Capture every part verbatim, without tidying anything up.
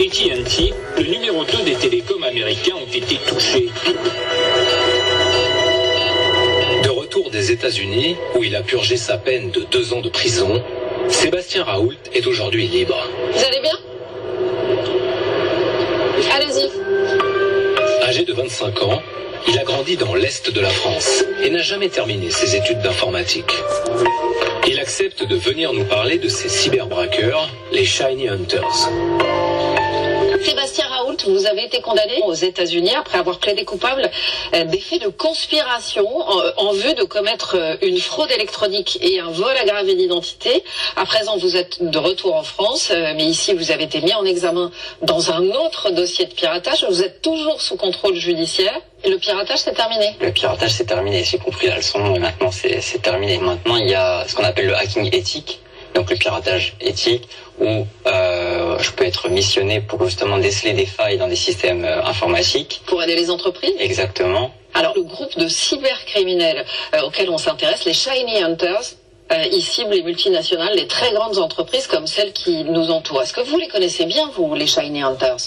A T and T, le numéro deux des télécoms américains, ont été touchés. De retour des États-Unis, où il a purgé sa peine de deux ans de prison, Sébastien Raoult est aujourd'hui libre. Vous allez bien? Allez-y. Âgé de vingt-cinq ans, il a grandi dans l'Est de la France et n'a jamais terminé ses études d'informatique. Il accepte de venir nous parler de ces cyberbraqueurs, les Shiny Hunters. Sébastien Raoult, vous avez été condamné aux États-Unis après avoir plaidé coupable euh, des faits de conspiration en, en vue de commettre euh, une fraude électronique et un vol aggravé d'identité. À présent, vous êtes de retour en France, euh, mais ici, vous avez été mis en examen dans un autre dossier de piratage. Vous êtes toujours sous contrôle judiciaire. Et le piratage, c'est terminé. Le piratage, c'est terminé. J'ai compris la leçon. Maintenant, c'est, c'est terminé. Maintenant, il y a ce qu'on appelle le hacking éthique. Donc le piratage éthique, où euh, je peux être missionné pour justement déceler des failles dans des systèmes euh, informatiques. Pour aider les entreprises? Exactement. Alors le groupe de cybercriminels euh, auquel on s'intéresse, les Shiny Hunters, euh, ils ciblent les multinationales, les très grandes entreprises comme celles qui nous entourent. Est-ce que vous les connaissez bien, vous, les Shiny Hunters?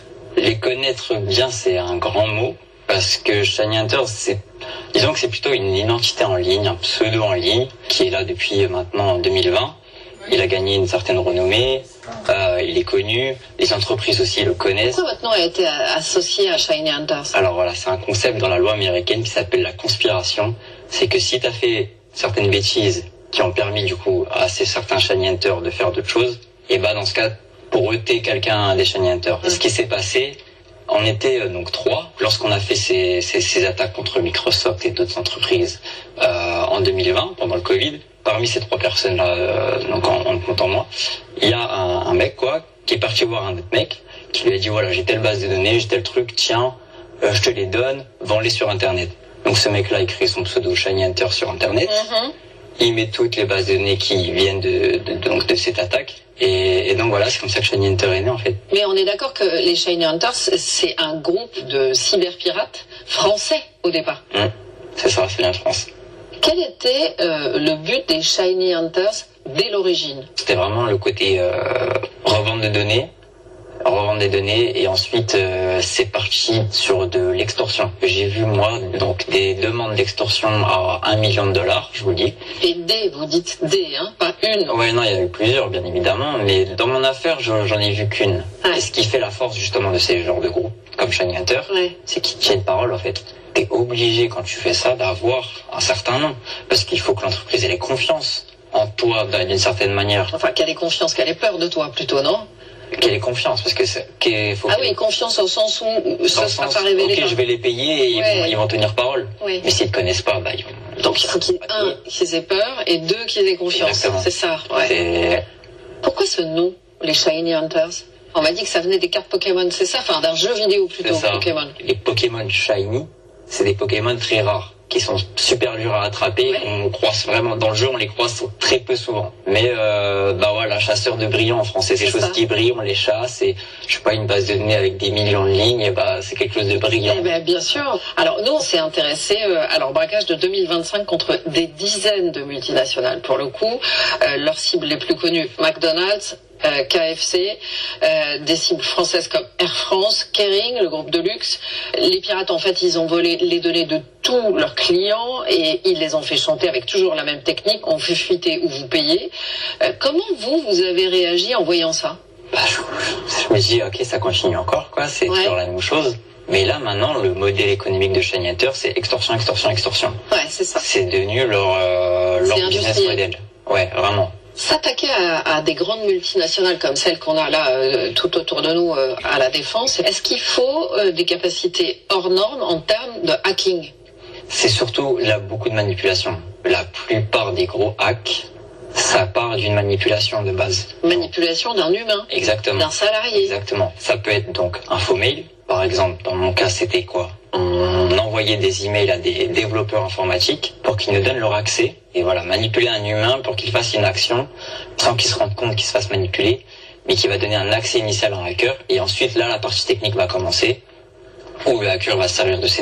Les connaître bien, c'est un grand mot, parce que Shiny Hunters, c'est, disons que c'est plutôt une identité en ligne, un pseudo en ligne, qui est là depuis maintenant deux mille vingt. Il a gagné une certaine renommée, euh, il est connu, les entreprises aussi le connaissent. Pourquoi votre nom a été associé à Shiny Hunters? Alors voilà, c'est un concept dans la loi américaine qui s'appelle la conspiration. C'est que si tu as fait certaines bêtises qui ont permis du coup à ces certains Shiny Hunters de faire d'autres choses, et bah dans ce cas, pour eux, t'es quelqu'un des Shiny Hunters. Mmh. Ce qui s'est passé, on était euh, donc trois lorsqu'on a fait ces, ces, ces attaques contre Microsoft et d'autres entreprises euh, en deux mille vingt, pendant le Covid. Parmi ces trois personnes-là, euh, donc en, en comptant moi, il y a un, un mec quoi qui est parti voir un autre mec qui lui a dit voilà, j'ai telle base de données, j'ai tel truc, tiens, euh, je te les donne, vends-les sur Internet. Donc ce mec-là, il crée son pseudo Shiny Hunter sur Internet. Mm-hmm. Il met toutes les bases de données qui viennent de, de, de, donc de cette attaque. Et, et donc voilà, c'est comme ça que Shiny Hunter est né en fait. Mais on est d'accord que les Shiny Hunters, c'est un groupe de cyberpirates français au départ. Mmh. C'est ça, c'est bien France. Quel était euh, le but des Shiny Hunters dès l'origine? C'était vraiment le côté euh, revente de données, revendre des données, et ensuite euh, c'est parti sur de l'extorsion. J'ai vu moi donc des demandes d'extorsion à un million de dollars, je vous le dis. Et des, vous dites des, hein, pas une. Ouais, non, il y a eu plusieurs bien évidemment, mais dans mon affaire, je, j'en ai vu qu'une. Ah. Et ce qui fait la force justement de ces genres de groupes comme Shiny Hunter, ouais. c'est qu'ils tiennent parole en fait. T'es obligé quand tu fais ça d'avoir un certain nom, parce qu'il faut que l'entreprise ait confiance en toi d'une certaine manière. Enfin, qu'elle ait confiance, qu'elle ait peur de toi plutôt, non? Qu'elle ait confiance, parce que c'est, qu'il faut. Ah oui, confiance au sens où ça ne sera pas révélé. Ok, je vais les payer et ouais. ils, vont, ils vont tenir parole. Oui. Mais s'ils ne connaissent pas, bah ils vont. Donc il faut qu'ils un qu'ils aient peur et deux qu'ils aient confiance. Exactement. C'est ça. Ouais. C'est... Pourquoi ce nom, les Shiny Hunters? On m'a dit que ça venait des cartes Pokémon, c'est ça, enfin d'un jeu vidéo plutôt. C'est ça. Pokémon. Les Pokémon Shiny, c'est des Pokémon très rares, qui sont super durs à attraper. Ouais. On croise vraiment dans le jeu, on les croise très peu souvent. Mais euh, bah voilà, chasseur de brillants en français, c'est des choses ça. Qui brillent, on les chasse. Et je sais pas, une base de données avec des millions de lignes, et bah c'est quelque chose de brillant. Eh ben bien sûr. Alors nous, on s'est intéressé euh, à leur braquage de deux mille vingt-cinq contre des dizaines de multinationales. Pour le coup, euh, leurs cibles les plus connues, McDonald's, Euh, K F C, euh, des cibles françaises comme Air France, Kering, le groupe de luxe. Les pirates, en fait, ils ont volé les données de tous leurs clients et ils les ont fait chanter avec toujours la même technique. On fait fuiter ou vous payez. Euh, comment vous, vous avez réagi en voyant ça? Bah, je, je me dis, ok, ça continue encore, quoi. C'est ouais. toujours la même chose. Mais là, maintenant, le modèle économique de Shiny Hunter, c'est extorsion, extorsion, extorsion. Ouais, c'est ça. C'est devenu leur, euh, leur business model. Ouais, vraiment. S'attaquer à, à des grandes multinationales comme celles qu'on a là euh, tout autour de nous euh, à la défense, est-ce qu'il faut euh, des capacités hors normes en termes de hacking? C'est surtout là beaucoup de manipulation. La plupart des gros hacks, ça part d'une manipulation de base. Manipulation d'un humain. Exactement. D'un salarié. Exactement. Ça peut être donc un faux mail. Par exemple, dans mon cas, c'était quoi? On envoyait des emails à des développeurs informatiques pour qu'ils nous donnent leur accès. Et voilà, manipuler un humain pour qu'il fasse une action sans qu'il se rende compte qu'il se fasse manipuler, mais qui va donner un accès initial à un hacker. Et ensuite, là, la partie technique va commencer, où le hacker va se servir de ses